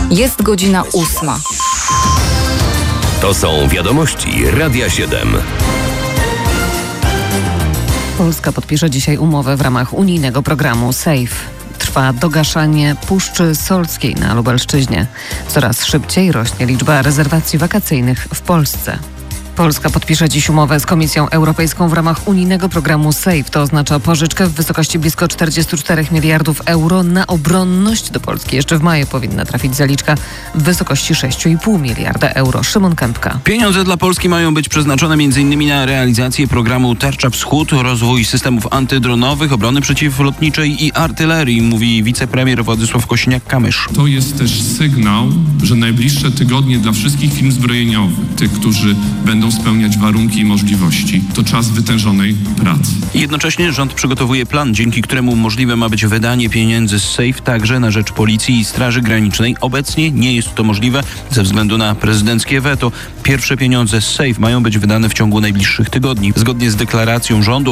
Jest godzina 8. To są wiadomości Radia 7. Polska podpisze dzisiaj umowę w ramach unijnego programu SAFE. Trwa dogaszanie Puszczy Solskiej na Lubelszczyźnie. Coraz szybciej rośnie liczba rezerwacji wakacyjnych w Polsce. Polska podpisze dziś umowę z Komisją Europejską w ramach unijnego programu SAFE. To oznacza pożyczkę w wysokości blisko 44 miliardów euro na obronność. Do Polski jeszcze w maju powinna trafić zaliczka w wysokości 6,5 miliarda euro. Szymon Kępka. Pieniądze dla Polski mają być przeznaczone m.in. na realizację programu Tarcza Wschód, rozwój systemów antydronowych, obrony przeciwlotniczej i artylerii, mówi wicepremier Władysław Kosiniak-Kamysz. To jest też sygnał, że najbliższe tygodnie dla wszystkich firm zbrojeniowych, tych, którzy będą spełniać warunki i możliwości, to czas wytężonej pracy. Jednocześnie rząd przygotowuje plan, dzięki któremu możliwe ma być wydanie pieniędzy z SAFE także na rzecz Policji i Straży Granicznej. Obecnie nie jest to możliwe ze względu na prezydenckie weto. Pierwsze pieniądze z SAFE mają być wydane w ciągu najbliższych tygodni. Zgodnie z deklaracją rządu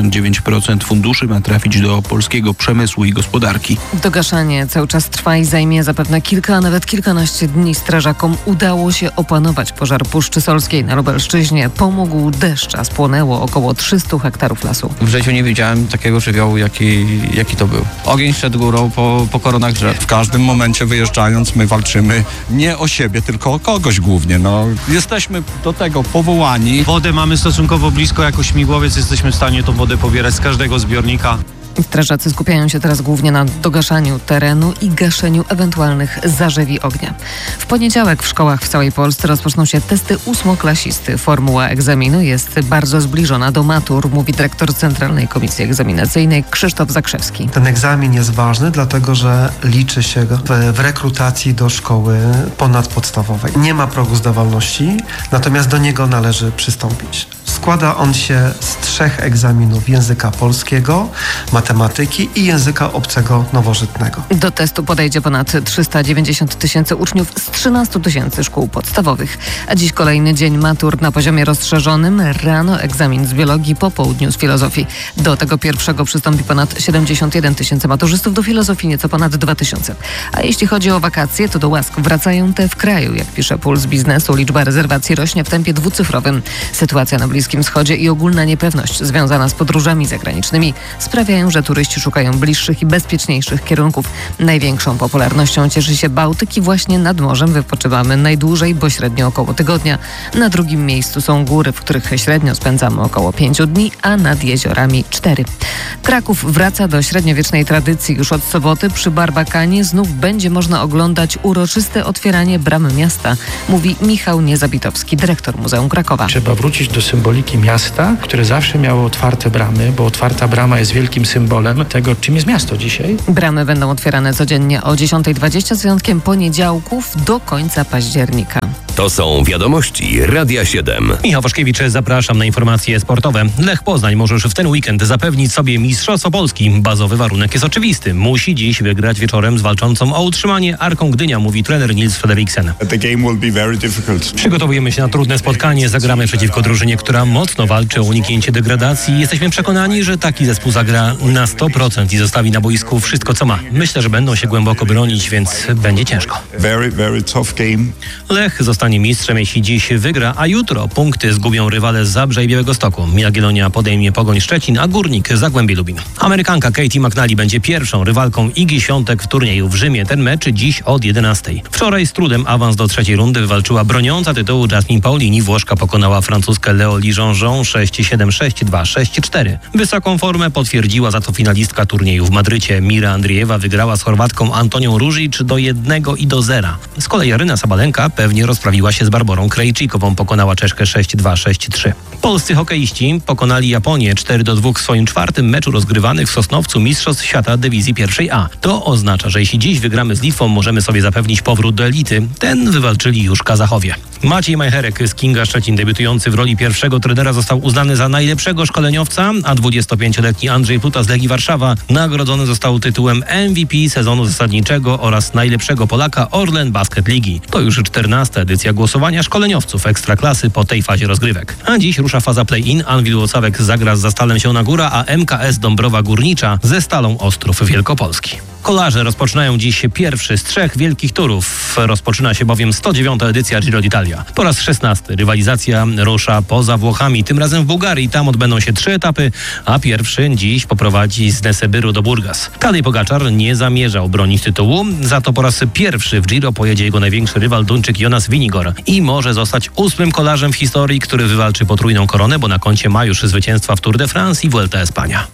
89% funduszy ma trafić do polskiego przemysłu i gospodarki. Dogaszanie cały czas trwa i zajmie zapewne kilka, a nawet kilkanaście dni. Strażakom udało się opanować pożar Puszczy Solskiej na Lubelszczyźnie. Pomógł deszcz, a spłonęło około 300 hektarów lasu. W życiu nie widziałem takiego żywiołu, jaki to był. Ogień szedł górą po koronach drzew. W każdym momencie wyjeżdżając my walczymy nie o siebie, tylko o kogoś głównie. Jesteśmy do tego powołani. Wodę mamy stosunkowo blisko, jako śmigłowiec jesteśmy w stanie tą wodę pobierać z każdego zbiornika. Strażacy skupiają się teraz głównie na dogaszaniu terenu i gaszeniu ewentualnych zarzewi ognia. W poniedziałek w szkołach w całej Polsce rozpoczną się testy ósmoklasisty. Formuła egzaminu jest bardzo zbliżona do matur, mówi dyrektor Centralnej Komisji Egzaminacyjnej Krzysztof Zakrzewski. Ten egzamin jest ważny, dlatego że liczy się go w rekrutacji do szkoły ponadpodstawowej. Nie ma progu zdawalności, natomiast do niego należy przystąpić. Składa on się z 3 egzaminów: języka polskiego, matematyki i języka obcego nowożytnego. Do testu podejdzie ponad 390 tysięcy uczniów z 13 tysięcy szkół podstawowych. A dziś kolejny dzień matur na poziomie rozszerzonym. Rano egzamin z biologii, po południu z filozofii. Do tego pierwszego przystąpi ponad 71 tysięcy maturzystów, do filozofii nieco ponad 2 tysiące. A jeśli chodzi o wakacje, to do łask wracają te w kraju. Jak pisze Puls Biznesu, liczba rezerwacji rośnie w tempie dwucyfrowym. Sytuacja na Bliskim Wschodzie i ogólna niepewność związana z podróżami zagranicznymi sprawiają, że turyści szukają bliższych i bezpieczniejszych kierunków. Największą popularnością cieszy się Bałtyk i właśnie nad morzem wypoczywamy najdłużej, bo średnio około tygodnia. Na drugim miejscu są góry, w których średnio spędzamy około 5 dni, a nad jeziorami 4. Kraków wraca do średniowiecznej tradycji. Już od soboty przy Barbakanie znów będzie można oglądać uroczyste otwieranie bram miasta, mówi Michał Niezabitowski, dyrektor Muzeum Krakowa. Trzeba wrócić do symboliki miasta, które zawsze miało otwarte bramy, bo otwarta brama jest wielkim symbolem tego, czym jest miasto dzisiaj. Bramy będą otwierane codziennie o 10:20 z wyjątkiem poniedziałków do końca października. To są wiadomości Radia 7. Michał Waszkiewicz, zapraszam na informacje sportowe. Lech Poznań może już w ten weekend zapewnić sobie Mistrzostwo Polski. Bazowy warunek jest oczywisty. Musi dziś wygrać wieczorem z walczącą o utrzymanie Arką Gdynia, mówi trener Nils Frederiksen. Przygotowujemy się na trudne spotkanie. Zagramy przeciwko drużynie, która mocno walczy o uniknięcie degradacji. Jesteśmy przekonani, że taki zespół zagra na 100% i zostawi na boisku wszystko, co ma. Myślę, że będą się głęboko bronić, więc będzie ciężko. Lech zostanie mistrzem, jeśli dziś wygra, a jutro punkty zgubią rywale z Zabrza i Białegostoku. Jagiellonia podejmie Pogoń Szczecin, a Górnik Zagłębie Lubin. Amerykanka Katie McNally będzie pierwszą rywalką Igi Świątek w turnieju w Rzymie. Ten mecz dziś od 11:00. Wczoraj z trudem awans do trzeciej rundy wywalczyła broniąca tytułu Jasmine Paolini. Włoszka pokonała francuskę Leolie Jean-Jean 6-7, 6-2, 6-4. Wysoką formę potwierdziła za to finalistka turnieju w Madrycie. Mira Andriejewa wygrała z Chorwatką Antonią Ružić do 1 i do 0. Z kolei Aryna Sabalenka pewnie rozprawiła się z Barborą Krejčíkovą, pokonała Czeszkę 6-2, 6-3. Polscy hokeiści pokonali Japonię 4-2 w swoim 4. meczu rozgrywanych w Sosnowcu Mistrzostw Świata Dywizji 1A. To oznacza, że jeśli dziś wygramy z Litwą, możemy sobie zapewnić powrót do elity. Ten wywalczyli już Kazachowie. Maciej Majcherek z Kinga Szczecin, debiutujący w roli pierwszego trenera, został uznany za najlepszego szkoleniowca, a 25-letni Andrzej Pluta z Legii Warszawa nagrodzony został tytułem MVP sezonu zasadniczego oraz najlepszego Polaka Orlen Basket Ligi. To już 14. edycja głosowania szkoleniowców Ekstraklasy po tej fazie rozgrywek. A dziś rusza faza play-in. Anwil Łocawek zagra z Zastalem Sielona Góra, a MKS Dąbrowa Górnicza ze Stalą Ostrów Wielkopolski. Kolarze rozpoczynają dziś pierwszy z 3 wielkich turów. Rozpoczyna się bowiem 109. edycja Giro d'Italia. Po raz 16 rywalizacja rusza poza Włochami, tym razem w Bułgarii. Tam odbędą się 3 etapy, a pierwszy dziś poprowadzi z Nesebyru do Burgas. Tadej Pogačar nie zamierza obronić tytułu, za to po raz pierwszy w Giro pojedzie jego największy rywal Duńczyk Jonas Vingegaard i może zostać 8. kolarzem w historii, który wywalczy potrójną koronę, bo na koncie ma już zwycięstwa w Tour de France i Vuelta Espania.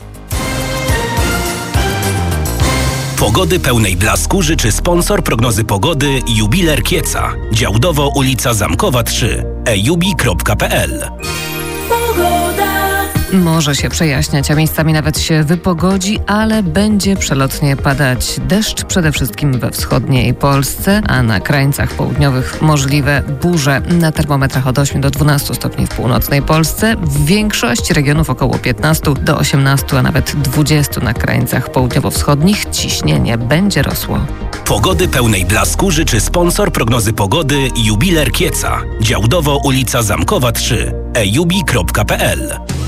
Pogody pełnej blasku życzy sponsor prognozy pogody Jubiler Kieca. Działdowo ulica Zamkowa 3. ejubi.pl. Może się przejaśniać, a miejscami nawet się wypogodzi, ale będzie przelotnie padać deszcz, przede wszystkim we wschodniej Polsce, a na krańcach południowych możliwe burze. Na termometrach od 8 do 12 stopni w północnej Polsce, w większości regionów około 15 do 18, a nawet 20 na krańcach południowo-wschodnich. Ciśnienie będzie rosło. Pogody pełnej blasku życzy sponsor prognozy pogody Jubiler Kieca. Działdowo ulica Zamkowa 3. ejubi.pl.